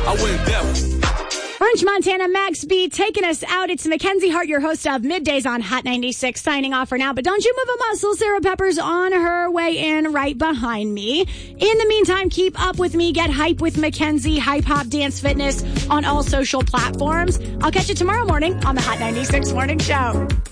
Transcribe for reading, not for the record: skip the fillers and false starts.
I went deaf. Orange Montana, Max B taking us out. It's Mackenzie Hart, your host of Middays on Hot 96, signing off for now. But don't you move a muscle. Sarah Pepper's on her way in right behind me. In the meantime, keep up with me. Get hype with Mackenzie, Hype Hop Dance Fitness on all social platforms. I'll catch you tomorrow morning on the Hot 96 Morning Show.